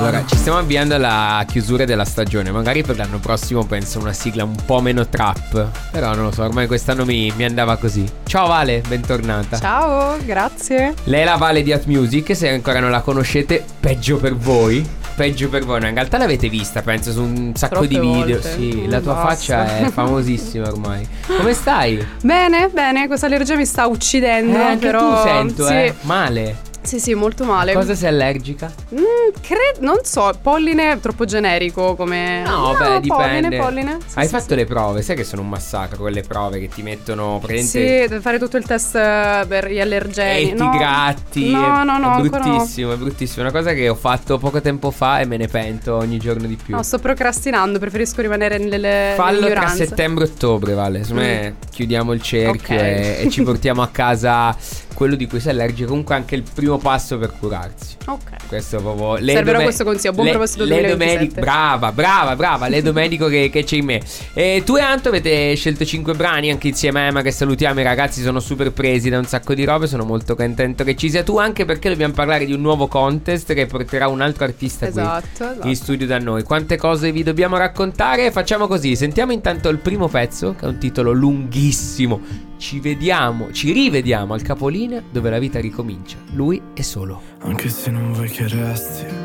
Allora, ci stiamo avviando alla chiusura della stagione. Magari per l'anno prossimo penso una sigla un po' meno trap. Però non lo so, ormai quest'anno mi andava così. Ciao Vale, bentornata. Ciao, grazie. Lei è la Vale di At Music. Se ancora non la conoscete, peggio per voi. Peggio per voi, no, in realtà l'avete vista, penso, su un sacco Troppe di video. volte. Sì, la tua Basta. faccia è famosissima ormai. Come stai? Bene, questa allergia mi sta uccidendo. Anche però tu sento, sì. Male. Sì, molto male. Cosa sei allergica? Non so, polline troppo generico come. No, beh, dipende. Polline. Sì, Hai sì, fatto sì. le prove? Sai che sono un massacro quelle prove che ti mettono Sì, devi fare tutto il test per gli allergeni. e ti gratti. No, è ancora bruttissimo, è bruttissimo. È una cosa che ho fatto poco tempo fa e me ne pento ogni giorno di più. No, sto procrastinando, preferisco rimanere nelle Fallo tra nell'ignoranza. settembre e ottobre, Vale. Secondo me chiudiamo il cerchio Ok. e ci portiamo a casa quello di cui sei allergico. Comunque anche il primo passo per curarsi. Ok. Questo proprio Servirà questo consiglio. Buon proposito 2027. Brava, le domenico che c'è in me. E tu e Anto avete scelto 5 brani, anche insieme a Emma, che salutiamo. I ragazzi sono super presi da un sacco di robe. Sono molto contento che ci sia tu, anche perché dobbiamo parlare di un nuovo contest che porterà un altro artista Esatto. qui in studio da noi. Quante cose vi dobbiamo raccontare? Facciamo così, sentiamo intanto il primo pezzo, che è un titolo lunghissimo. Ci rivediamo al capolinea dove la vita ricomincia. Lui è solo. Anche se non vuoi che resti,